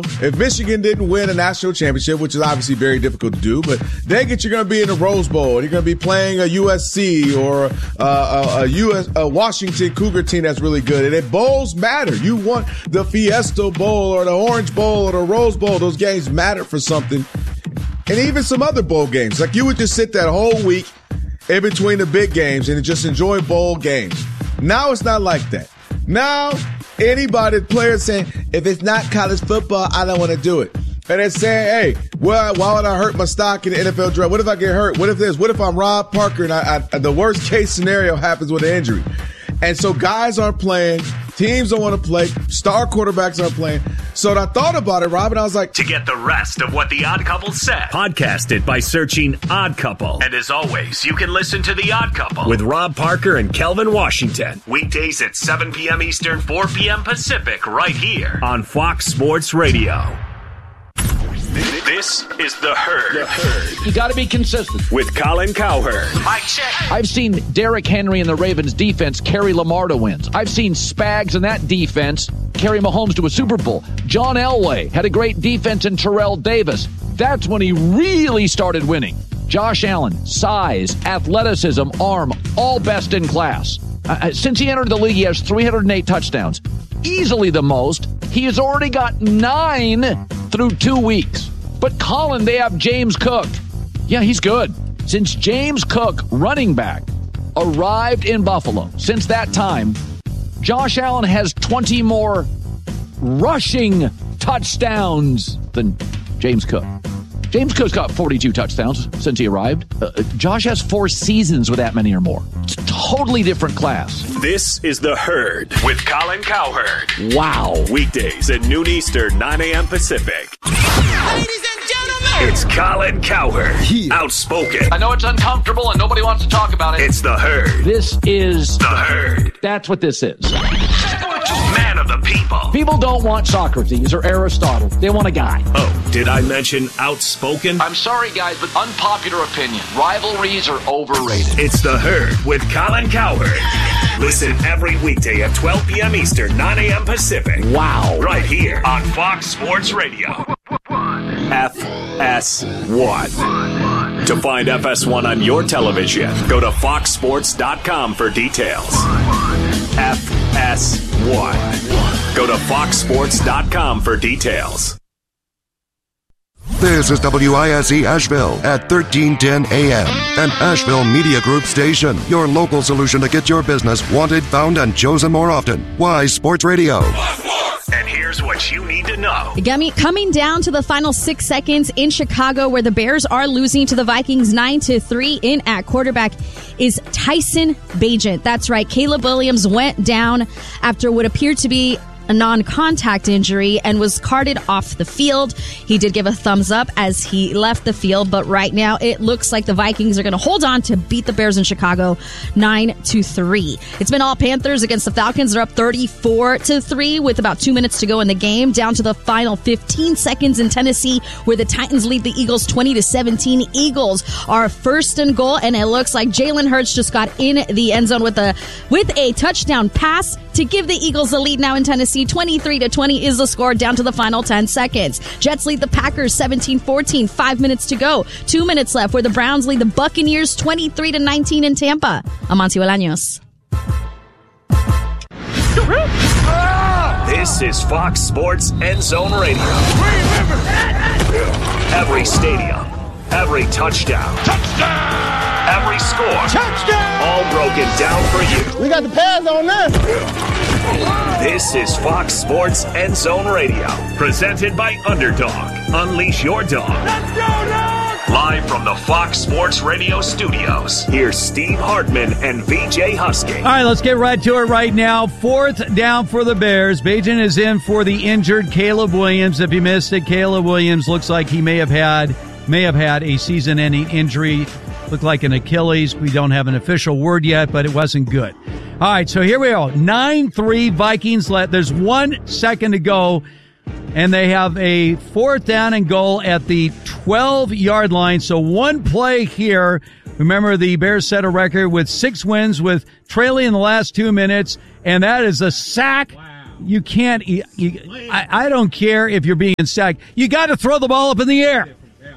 If Michigan didn't win a national championship, which is obviously very difficult to do, but dang it, you're going to be in the Rose Bowl, and you're going to be playing a USC or a Washington Cougar team that's really good. And if bowls matter, you want the Fiesta Bowl or the Orange Bowl or the Rose Bowl. Those games matter for something. And even some other bowl games. Like you would just sit that whole week in between the big games and just enjoy bowl games. Now it's not like that. Now, players saying, if it's not college football, I don't want to do it. And they're saying, hey, well, why would I hurt my stock in the NFL draft? What if I get hurt? What if this? What if I'm Rob Parker and the worst case scenario happens with an injury? And so guys aren't playing. Teams don't want to play. Star quarterbacks aren't playing. So I thought about it, Rob, and I was like, to get the rest of what The Odd Couple said, podcast it by searching Odd Couple. And as always, you can listen to The Odd Couple with Rob Parker and Kelvin Washington. Weekdays at 7 p.m. Eastern, 4 p.m. Pacific, right here on Fox Sports Radio. This is The Herd. You got to be consistent. With Colin Cowherd. Mike check. I've seen Derrick Henry and the Ravens defense carry Lamar to wins. I've seen Spags and that defense carry Mahomes to a Super Bowl. John Elway had a great defense in Terrell Davis. That's when he really started winning. Josh Allen, size, athleticism, arm, all best in class. Since he entered the league, he has 308 touchdowns. Easily the most. He has already got 9 through 2 weeks. But Colin, they have James Cook. Yeah, he's good. Since James Cook, running back, arrived in Buffalo, since that time, Josh Allen has 20 more rushing touchdowns than James Cook. James Cook's got 42 touchdowns since he arrived. Josh has 4 seasons with that many or more. It's a totally different class. This is The Herd with Colin Cowherd. Wow. Weekdays at noon Eastern, 9 a.m. Pacific. Ladies and gentlemen, it's Colin Cowherd. Outspoken. I know it's uncomfortable and nobody wants to talk about it. It's The Herd. This is The Herd. That's what this is. Man of the people. People don't want Socrates or Aristotle. They want a guy. Oh, did I mention outspoken? I'm sorry, guys, but unpopular opinion. Rivalries are overrated. It's The Herd with Colin Cowherd. Listen every weekday at 12 p.m. Eastern, 9 a.m. Pacific. Wow. Right here on Fox Sports Radio. FS1. To find FS1 on your television, go to foxsports.com for details. FS1. Go to foxsports.com for details. This is WISE Asheville at 1310 AM, an Asheville Media Group station. Your local solution to get your business wanted, found, and chosen more often. Wise Sports Radio. And here's what you need to know. Coming down to the final 6 seconds in Chicago, where the Bears are losing to the Vikings 9-3 in at quarterback, is Tyson Bagent. That's right. Caleb Williams went down after what appeared to be a non-contact injury and was carted off the field. He did give a thumbs up as he left the field, but right now it looks like the Vikings are going to hold on to beat the Bears in Chicago 9-3. It's been all Panthers against the Falcons. They're up 34-3 with about 2 minutes to go in the game, down to the final 15 seconds in Tennessee, where the Titans lead the Eagles 20-17. Eagles are first and goal, and it looks like Jalen Hurts just got in the end zone with a touchdown pass to give the Eagles the lead now in Tennessee. 23-20 is the score, down to the final 10 seconds. Jets lead the Packers 17-14. 5 minutes to go. 2 minutes left, where the Browns lead the Buccaneers 23-19 in Tampa. Amancio Bolaños. This is Fox Sports End Zone Radio. Every stadium, every touchdown. Every score. All broken down for you. We got the pads on this. This is Fox Sports End Zone Radio. Presented by Underdog. Unleash your dog. Let's go, dog! Live from the Fox Sports Radio studios. Here's Steve Hartman and VJ Husky. All right, let's get right to it right now. 4th down for the Bears. Bagent is in for the injured Caleb Williams. If you missed it, Caleb Williams looks like he may have had a season-ending injury. Looked like an Achilles. We don't have an official word yet, but it wasn't good. All right, so here we go. 9-3 Vikings left. There's 1 second to go, and they have a 4th down and goal at the 12-yard line. So one play here. Remember, the Bears set a record with 6 wins with trailing in the last 2 minutes, and that is a sack You can't. I don't care if you're being sacked. You got to throw the ball up in the air.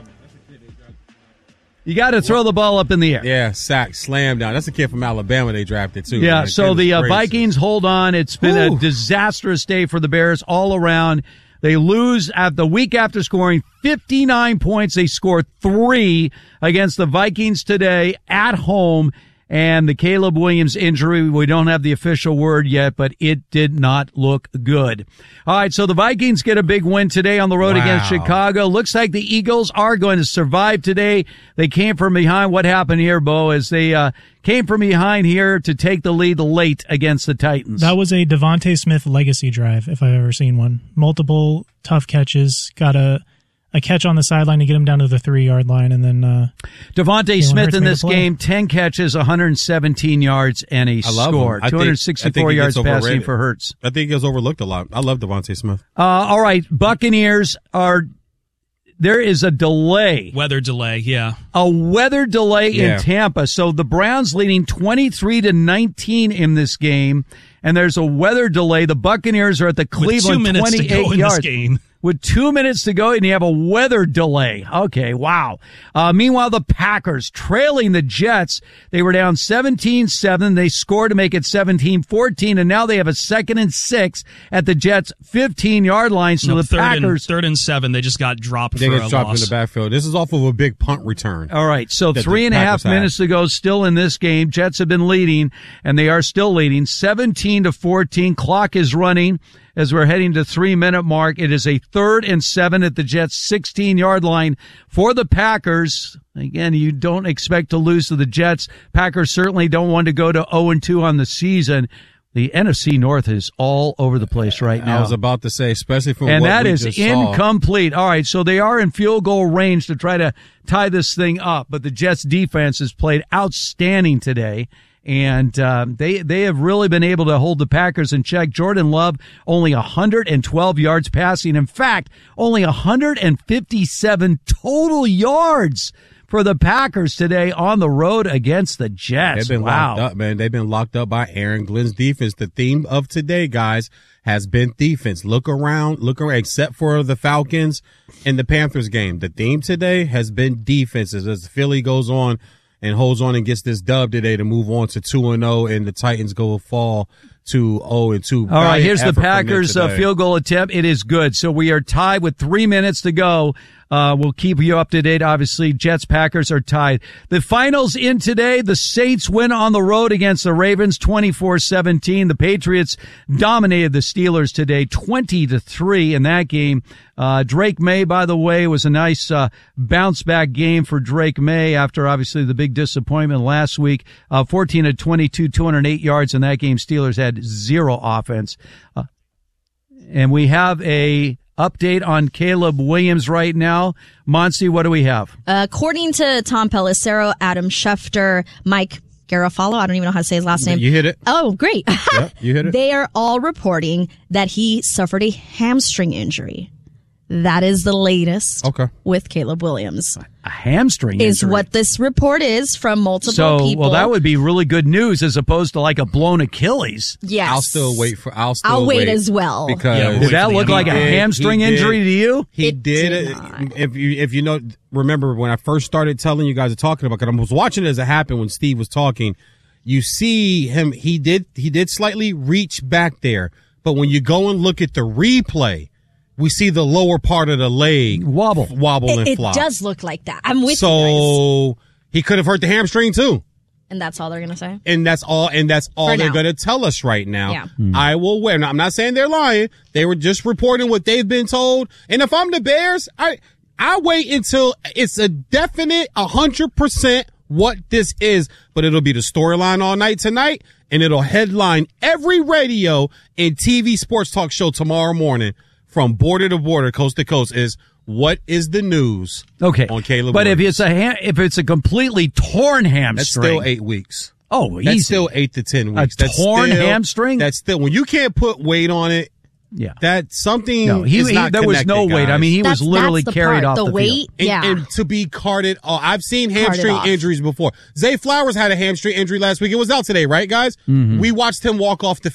You got to throw the ball up in the air. Yeah, sack, slam down. That's a kid from Alabama they drafted, too. Yeah, man. so the Vikings hold on. It's been a disastrous day for the Bears all around. They lose at the week after scoring 59 points. They score 3 against the Vikings today at home. And the Caleb Williams injury, we don't have the official word yet, but it did not look good. All right, so the Vikings get a big win today on the road against Chicago. Looks like the Eagles are going to survive today. They came from behind. What happened here, Bo, is they came from behind here to take the lead late against the Titans. That was a Devontae Smith legacy drive, if I've ever seen one. Multiple tough catches, got a catch on the sideline to get him down to the 3-yard line, and then Devontae Smith in this game, 10 catches, 117 yards, and a score. 264 yards passing for Hurts. I think he gets overlooked a lot. I love Devontae Smith. All right, Buccaneers there is a delay. Weather delay, yeah. A weather delay in Tampa. So the Browns leading 23-19 in this game, and there's a weather delay. The Buccaneers are at the Cleveland 28 yards. With 2 minutes to go, and you have a weather delay. Okay, wow. Meanwhile, the Packers trailing the Jets. They were down 17-7. They scored to make it 17-14, and now they have a 2nd and 6 at the Jets' 15-yard line. So the Packers... 3rd and 7, they just got dropped for a loss. Dropped in the backfield. This is off of a big punt return. All right, so 3.5 minutes to go still in this game. Jets have been leading, and they are still leading. 17-14. Clock is running. As we're heading to 3-minute mark, it is a 3rd and 7 at the Jets' 16-yard line for the Packers. Again, you don't expect to lose to the Jets. Packers certainly don't want to go to 0-2 on the season. The NFC North is all over the place right now. I was about to say, especially from and what that we is just incomplete. All right, so they are in field goal range to try to tie this thing up, but the Jets' defense has played outstanding today. And they have really been able to hold the Packers in check. Jordan Love only 112 yards passing. In fact, only 157 total yards for the Packers today on the road against the Jets. They've been locked up, man. They've been locked up by Aaron Glenn's defense. The theme of today, guys, has been defense. Look around, except for the Falcons and the Panthers game. The theme today has been defenses as Philly goes on and holds on and gets this dub today to move on to 2-0, and the Titans fall to 0-2. All right, here's the Packers field goal attempt. It is good. So we are tied with 3 minutes to go. We'll keep you up to date. Obviously, Jets, Packers are tied. The finals in today, the Saints win on the road against the Ravens 24-17. The Patriots dominated the Steelers today 20-3 in that game. Drake May, by the way, was a nice bounce back game for Drake May after obviously the big disappointment last week. 14-22, 208 yards in that game. Steelers had 0 offense. And we have a update on Caleb Williams right now. Monty, what do we have? According to Tom Pelissero, Adam Schefter, Mike Garofalo, I don't even know how to say his last name. You hit it. Oh, great. Yep, you hit it. They are all reporting that he suffered a hamstring injury. That is the latest with Caleb Williams. A hamstring is injury. what this report is from multiple people. Well, that would be really good news as opposed to like a blown Achilles. Yes. I'll wait as well. Because did that look like a hamstring injury to you? He did. If you know, remember when I first started telling you guys and talking about it, I was watching it as it happened when Steve was talking. You see him, he did slightly reach back there, but when you go and look at the replay, we see the lower part of the leg wobble and flop. It does look like that. I'm with you guys. So he could have hurt the hamstring too. And that's all they're going to say? And that's all they're going to tell us right now. Yeah. I will wait. Now, I'm not saying they're lying. They were just reporting what they've been told. And if I'm the Bears, I wait until it's a definite 100% what this is. But it'll be the storyline all night tonight, and it'll headline every radio and TV sports talk show tomorrow morning. From border to border, coast to coast, is what is the news on Caleb Williams. But if it's a completely torn hamstring, that's still 8 weeks. Oh, easy. That's still 8 to 10 weeks. That's torn hamstring. That's still when you can't put weight on it. Yeah, that's something. No, there was no weight. I mean, he was literally carried off the weight. field. And to be carted. Oh, I've seen hamstring injuries before. Zay Flowers had a hamstring injury last week. It was out today, right, guys? Mm-hmm. We watched him walk off the field.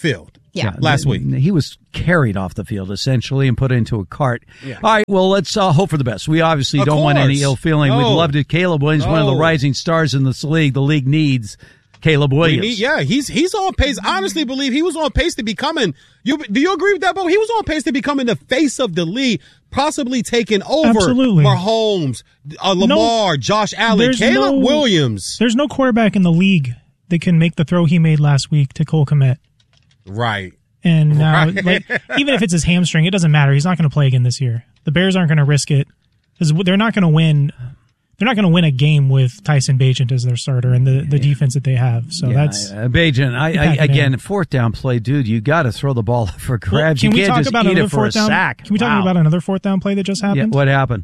Yeah. Last week. He was carried off the field, essentially, and put into a cart. Yeah. All right, well, let's hope for the best. We obviously don't want any ill feeling. We'd love to. Caleb Williams, one of the rising stars in this league. The league needs Caleb Williams. He's on pace. I honestly believe he was on pace to becoming. Do you agree with that, Bo? He was on pace to becoming the face of the league, possibly taking over Mahomes, Lamar, Josh Allen, Caleb Williams. There's no quarterback in the league that can make the throw he made last week to Cole Kmet. Right. And now, even if it's his hamstring, it doesn't matter. He's not going to play again this year. The Bears aren't going to risk it because they're not going to win. They're not going to win a game with Tyson Bagent as their starter and the defense that they have. So that's Bagent. Again, fourth down play, dude. You got to throw the ball for grabs. Can you we can't talk just about eat another it for a sack. Can we talk about another fourth down play that just happened? Yeah, what happened?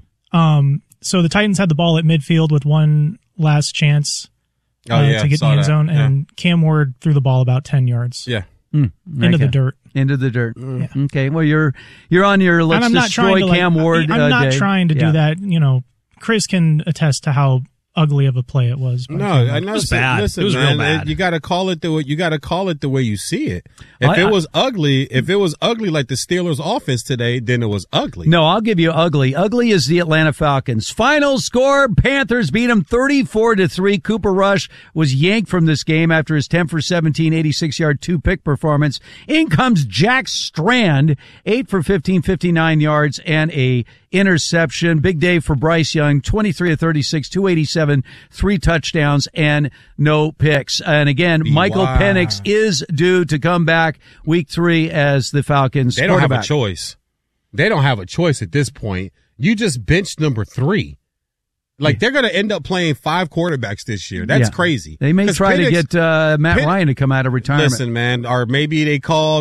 So the Titans had the ball at midfield with one last chance to get in the end zone, and Cam Ward threw the ball about 10 yards. Yeah. Into the dirt. Into the dirt. Yeah. Okay. Well, you're on your let's destroy Cam Ward. I'm not day. trying to do that. Chris can attest to how ugly of a play it was. No, I know it was bad. Listen, it was man, real bad. You got to call it the way you see it. If it was ugly like the Steelers' offense today, then it was ugly. No, I'll give you ugly. Ugly is the Atlanta Falcons. Final score: Panthers beat them 34-3. Cooper Rush was yanked from this game after his 10 for 17, 86-yard 2-pick performance. In comes Jack Strand, 8 for 15, 59 yards and a interception. Big day for Bryce Young, 23 of 36, 287, 3 touchdowns and no picks. And again, Michael Penix is due to come back week 3 as the Falcons They don't have a choice. They don't have a choice at this point. You just benched number 3. They're going to end up playing 5 quarterbacks this year. That's crazy. They may try to get Matt Ryan to come out of retirement. Listen, man, or maybe they call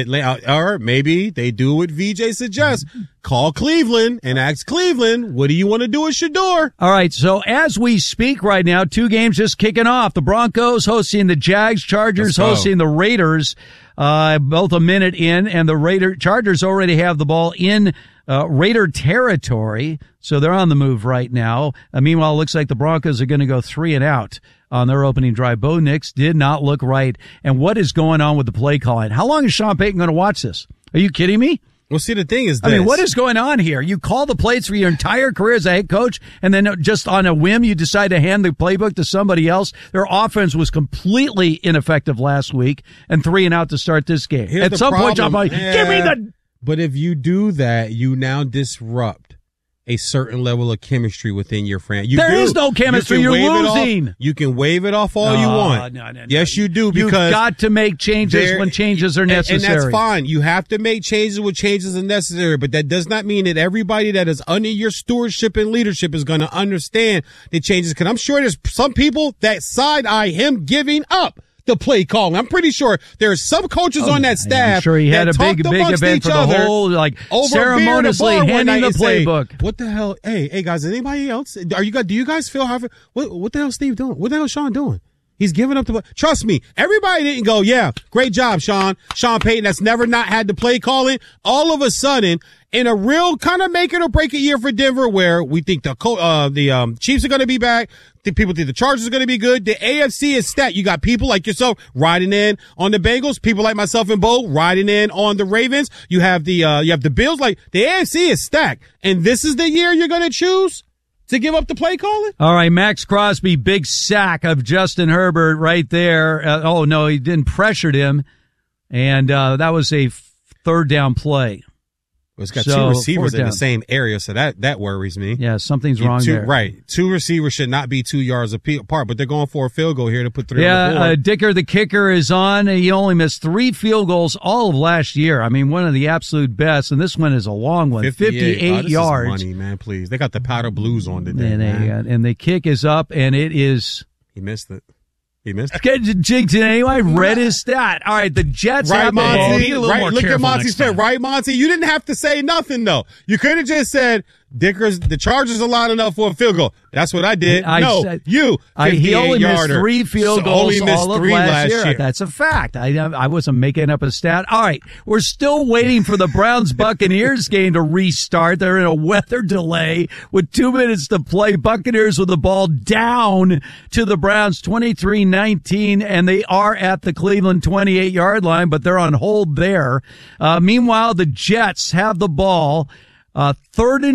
or maybe they do what VJ suggests. Call Cleveland and ask Cleveland, what do you want to do with Shador? All right, so as we speak right now, 2 games just kicking off. The Broncos hosting the Jags, Chargers hosting the Raiders, both a minute in, and the Chargers already have the ball in Raider territory, so they're on the move right now. Meanwhile, it looks like the Broncos are going to go 3 and out on their opening drive. Bo Nix did not look right. And what is going on with the play calling? How long is Sean Payton going to watch this? Are you kidding me? Well, see, the thing is this. I mean, what is going on here? You call the plays for your entire career as a head coach, and then just on a whim, you decide to hand the playbook to somebody else. Their offense was completely ineffective last week, and 3 and out to start this game. At some point, I'm like, give me the... But if you do that, you now disrupt a certain level of chemistry within your franchise. There is no chemistry. You're losing. You can wave it off all you want. No. Yes, you do. You've because got to make changes when changes are necessary. And that's fine. You have to make changes when changes are necessary. But that does not mean that everybody that is under your stewardship and leadership is going to understand the changes. Because I'm sure there's some people that side-eye him giving up the play calling. I'm pretty sure there's some coaches on that staff. I'm sure he had a big event for the whole, ceremoniously handing the playbook. What the hell? Hey guys, anybody else? Do you guys feel how? What the hell is Steve doing? What the hell is Sean doing? He's giving up the. Trust me, everybody didn't go, yeah, great job, Sean Payton. That's never not had the play calling. All of a sudden, in a real kind of make it or break it year for Denver, where we think the Chiefs are going to be back, people think the Chargers are going to be good. The AFC is stacked. You got people like yourself riding in on the Bengals, people like myself and Bo riding in on the Ravens. You have the Bills. Like, the AFC is stacked, and this is the year you're going to choose to give up the play calling? All right, Max Crosby, big sack of Justin Herbert right there. He didn't pressure him, and that was a 3rd down play. It's got 2 receivers in the same area, so that worries me. Yeah, something's wrong there. Right. 2 receivers should not be 2 yards apart, but they're going for a field goal here to put 3 on the board. Dicker, the kicker, is on. He only missed 3 field goals all of last year. I mean, one of the absolute best, and this one is a long one, 58 yards. This is money, man, please. They got the powder blues on today, and the kick is up, and it is... He missed it. I read his stat. All right, the Jets have Monty. Look at Monty's fit. Right, Monty? You didn't have to say nothing, though. You could have just said, the Chargers are line enough for a field goal. That's what I did. He only missed 3 field goals all of last year. That's a fact. I wasn't making up a stat. All right. We're still waiting for the Browns-Buccaneers game to restart. They're in a weather delay with 2 minutes to play. Buccaneers with the ball down to the Browns 23-19, and they are at the Cleveland 28-yard line, but they're on hold there. Meanwhile, the Jets have the ball. 3rd and